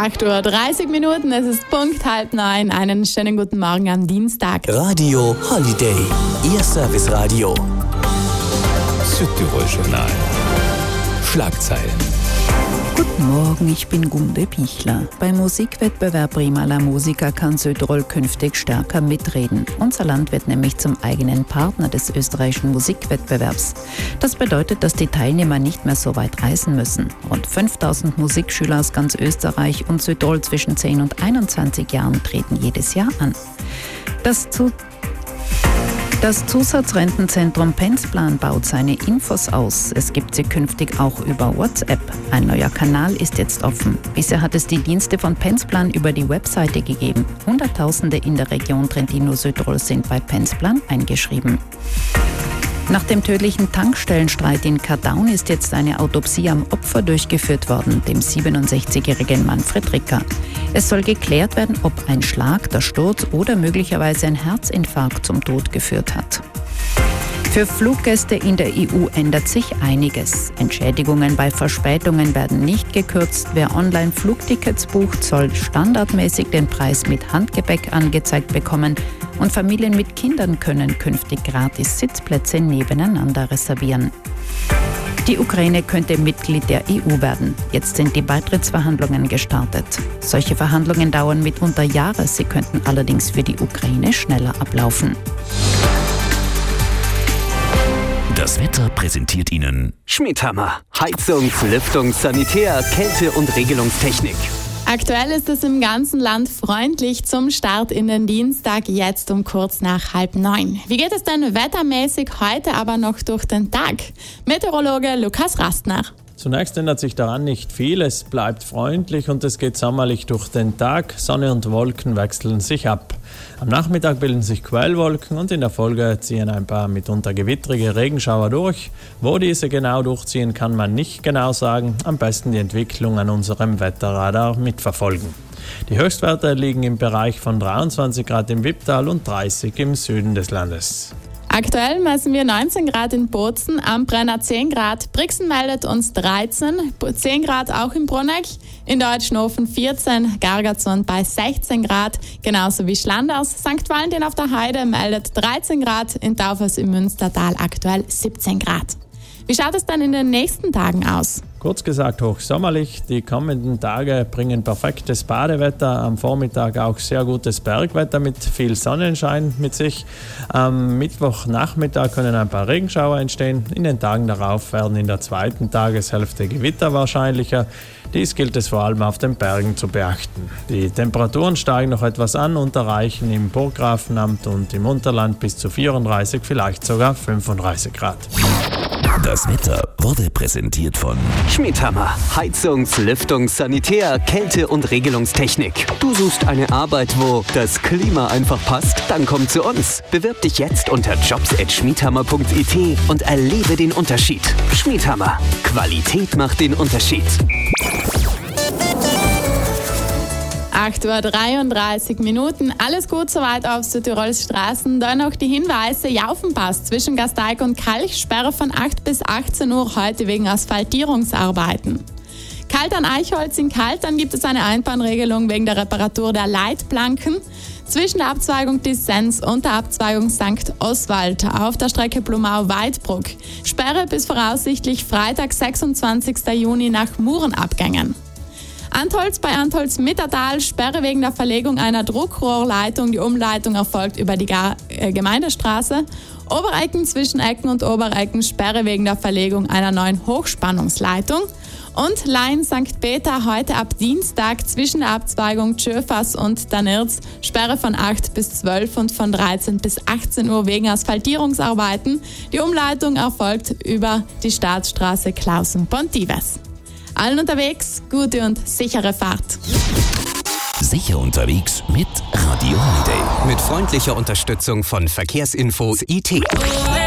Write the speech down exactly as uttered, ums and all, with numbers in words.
acht Uhr dreißig Minuten, es ist Punkt halb neun. Einen schönen guten Morgen am Dienstag. Radio Holiday, Ihr Serviceradio. Südtirol Journal. Schlagzeilen. Guten Morgen, ich bin Gunde Pichler. Beim Musikwettbewerb Prima la Musica kann Südtirol künftig stärker mitreden. Unser Land wird nämlich zum eigenen Partner des österreichischen Musikwettbewerbs. Das bedeutet, dass die Teilnehmer nicht mehr so weit reisen müssen. Rund fünftausend Musikschüler aus ganz Österreich und Südtirol zwischen zehn und einundzwanzig Jahren treten jedes Jahr an. Das zu Das Zusatzrentenzentrum Pensplan baut seine Infos aus. Es gibt sie künftig auch über WhatsApp. Ein neuer Kanal ist jetzt offen. Bisher hat es die Dienste von Pensplan über die Webseite gegeben. Hunderttausende in der Region Trentino-Südtirol sind bei Pensplan eingeschrieben. Nach dem tödlichen Tankstellenstreit in Kardaun ist jetzt eine Autopsie am Opfer durchgeführt worden, dem siebenundsechzigjährigen Manfred Ricker. Es soll geklärt werden, ob ein Schlag, der Sturz oder möglicherweise ein Herzinfarkt zum Tod geführt hat. Für Fluggäste in der E U ändert sich einiges. Entschädigungen bei Verspätungen werden nicht gekürzt. Wer online Flugtickets bucht, soll standardmäßig den Preis mit Handgepäck angezeigt bekommen. Und Familien mit Kindern können künftig gratis Sitzplätze nebeneinander reservieren. Die Ukraine könnte Mitglied der E U werden. Jetzt sind die Beitrittsverhandlungen gestartet. Solche Verhandlungen dauern mitunter Jahre. Sie könnten allerdings für die Ukraine schneller ablaufen. Das Wetter präsentiert Ihnen Schmiedhammer. Heizungs-, Lüftungs-, Sanitär-, Kälte- und Regelungstechnik. Aktuell ist es im ganzen Land freundlich zum Start in den Dienstag, jetzt um kurz nach halb neun. Wie geht es denn wettermäßig heute aber noch durch den Tag? Meteorologe Lukas Rastner. Zunächst ändert sich daran nicht viel, es bleibt freundlich und es geht sommerlich durch den Tag. Sonne und Wolken wechseln sich ab. Am Nachmittag bilden sich Quellwolken und in der Folge ziehen ein paar mitunter gewittrige Regenschauer durch. Wo diese genau durchziehen, kann man nicht genau sagen. Am besten die Entwicklung an unserem Wetterradar mitverfolgen. Die Höchstwerte liegen im Bereich von dreiundzwanzig Grad im Wipptal und dreißig im Süden des Landes. Aktuell messen wir neunzehn Grad in Bozen, am Brenner zehn Grad, Brixen meldet uns dreizehn, zehn Grad auch in Bruneck, in Deutschnofen vierzehn, Gargarzon bei sechzehn Grad, genauso wie Schlanders. Sankt Valentin auf der Heide meldet dreizehn Grad, in Taufers im Münstertal aktuell siebzehn Grad. Wie schaut es dann in den nächsten Tagen aus? Kurz gesagt hochsommerlich. Die kommenden Tage bringen perfektes Badewetter, am Vormittag auch sehr gutes Bergwetter mit viel Sonnenschein mit sich. Am Mittwochnachmittag können ein paar Regenschauer entstehen. In den Tagen darauf werden in der zweiten Tageshälfte Gewitter wahrscheinlicher. Dies gilt es vor allem auf den Bergen zu beachten. Die Temperaturen steigen noch etwas an und erreichen im Burggrafenamt und im Unterland bis zu vierunddreißig, vielleicht sogar fünfunddreißig Grad. Das Wetter wurde präsentiert von Schmiedhammer. Heizungs-, Lüftungs-, Sanitär-, Kälte- und Regelungstechnik. Du suchst eine Arbeit, wo das Klima einfach passt? Dann komm zu uns. Bewirb dich jetzt unter jobs at schmiedhammer punkt i t und erlebe den Unterschied. Schmiedhammer. Qualität macht den Unterschied. acht Uhr dreiunddreißig Minuten. Alles gut soweit auf Südtirols Straßen. Dann noch die Hinweise. Jaufenpass zwischen Gasteig und Kalch. Sperre von acht bis achtzehn Uhr heute wegen Asphaltierungsarbeiten. Kalt an Eichholz in Kalt. Dann gibt es eine Einbahnregelung wegen der Reparatur der Leitplanken. Zwischen der Abzweigung Dissens und der Abzweigung Sankt Oswald auf der Strecke Blumau-Weidbruck. Sperre bis voraussichtlich Freitag, sechsundzwanzigsten Juni nach Murenabgängen. Antholz bei Antholz-Mittertal, Sperre wegen der Verlegung einer Druckrohrleitung. Die Umleitung erfolgt über die Ga- äh, Gemeindestraße. Oberecken zwischen Ecken und Oberecken, Sperre wegen der Verlegung einer neuen Hochspannungsleitung. Und Laien Sankt Peter heute ab Dienstag zwischen der Abzweigung Tschöfers und Danirz, Sperre von acht bis zwölf und von dreizehn bis achtzehn Uhr wegen Asphaltierungsarbeiten. Die Umleitung erfolgt über die Staatsstraße Klausen-Pontives. Allen unterwegs, gute und sichere Fahrt. Sicher unterwegs mit Radio Holiday. Mit freundlicher Unterstützung von Verkehrsinfos I T.